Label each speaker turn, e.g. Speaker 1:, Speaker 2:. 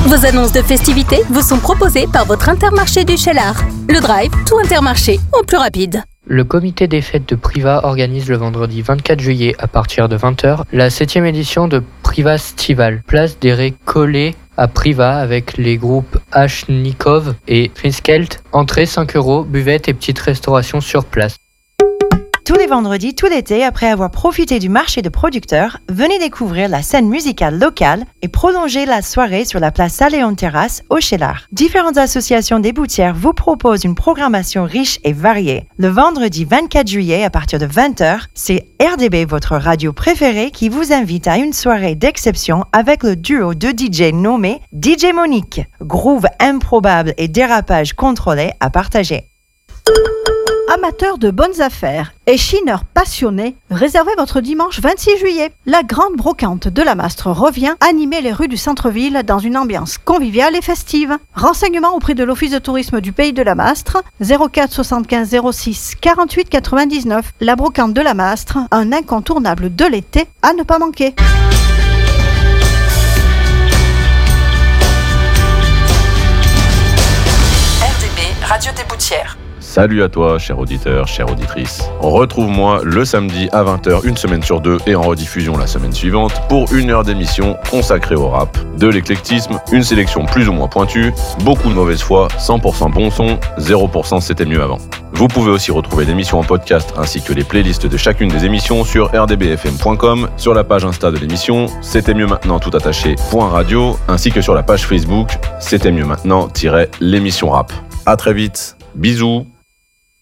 Speaker 1: Vos annonces de festivités vous sont proposées par votre Intermarché du Cheylard. Le Drive, tout Intermarché, en plus rapide.
Speaker 2: Le comité des fêtes de Privas organise le vendredi 24 juillet à partir de 20h la 7e édition de Privastival. Place des Récollets à Privas avec les groupes Ashnikov et Triskelt. Entrée 5 €, buvette et petite restauration sur place.
Speaker 3: Tous les vendredis, tout l'été, après avoir profité du marché de producteurs, venez découvrir la scène musicale locale et prolonger la soirée sur la place Saléon-Terrasse au Cheylard. Différentes associations d'éboutières vous proposent une programmation riche et variée. Le vendredi 24 juillet, à partir de 20h, c'est RDB, votre radio préférée, qui vous invite à une soirée d'exception avec le duo de DJ nommé DJ Monique. Groove improbable et dérapage contrôlé à partager.
Speaker 4: Amateurs de bonnes affaires et chineurs passionnés, réservez votre dimanche 26 juillet. La grande brocante de la Mastre revient animer les rues du centre-ville dans une ambiance conviviale et festive. Renseignements auprès de l'Office de tourisme du Pays de la Mastre, 04 75 06 48 99. La brocante de la Mastre, un incontournable de l'été à ne pas manquer.
Speaker 5: RDB, Radio des Boutières.
Speaker 6: Salut à toi, cher auditeur, chère auditrice. Retrouve-moi le samedi à 20h, une semaine sur deux, et en rediffusion la semaine suivante, pour 1 heure d'émission consacrée au rap. De l'éclectisme, une sélection plus ou moins pointue, beaucoup de mauvaise foi, 100% bon son, 0% c'était mieux avant. Vous pouvez aussi retrouver l'émission en podcast ainsi que les playlists de chacune des émissions sur rdbfm.com, sur la page Insta de l'émission, c'était mieux maintenant tout attaché .radio, ainsi que sur la page Facebook, c'était mieux maintenant -l'émission rap. À très vite, bisous.